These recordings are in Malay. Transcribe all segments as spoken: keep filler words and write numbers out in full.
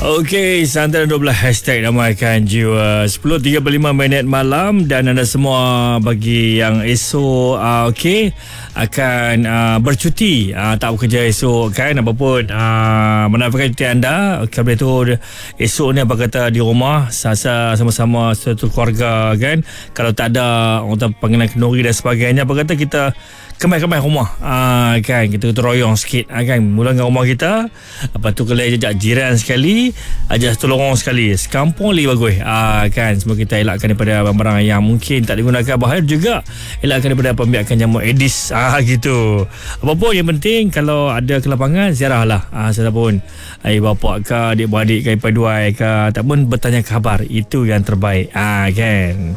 Okey, Santai dua belas hashtag damaikan jiwa. Sepuluh tiga puluh lima minit malam dan anda semua bagi yang esok uh, okey akan uh, bercuti, uh, tak bekerja esok kan, apapun uh, menafikan cuti anda. Kerana itu esok ni apa kata di rumah sasa sama-sama satu keluarga kan. Kalau tak ada orang panggilan kenduri dan sebagainya, apa kata kita kemai-kemai rumah, ah, kan kita teroyong sikit, ah, kan mula dengan rumah kita, lepas tu kalau ajak jiran sekali, ajak satu lorong sekali, sekampung lagi bagus, ah, kan semua kita elakkan daripada barang-barang yang mungkin tak digunakan, bahaya juga elakkan daripada pembiakan nyamuk Aedes, ah, gitu. Apapun yang penting kalau ada kelapangan ziarah lah, ah, siapapun ayah bapa ke adik-beradik ke ipaduai ke, ataupun bertanya khabar, itu yang terbaik, ah, kan.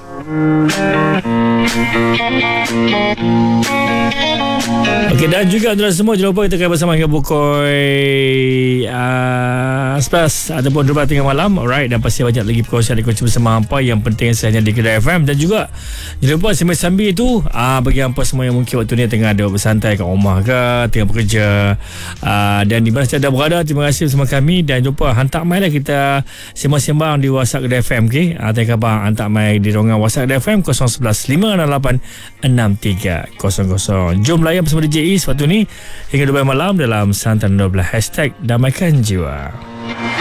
Okey, dan juga tuan semua, jangan lupa kita akan bersama hingga pukul uh, sebelas ataupun dua belas tengah malam. Alright, dan pasti banyak lagi perkongsian dikongsi bersama hampa. Yang penting saya hanya di Kedah F M. Dan juga jangan lupa sambil-sambil itu uh, bagi hampa semua yang mungkin waktu ni tengah ada bersantai kat rumah ke, tengah bekerja, uh, dan di mana saja berada, terima kasih bersama kami. Dan jangan lupa hantar mail lah, kita sembang-sembang di WhatsApp Kedah F M. Okay? Uh, tengah khabar hantar mail di ruangan WhatsApp Kedah F M kosong satu satu lima enam lapan enam tiga kosong kosong. Jom layan bersama D J Is waktu ni hingga dua belas malam dalam Santai dua belas hashtag damaikan jiwa.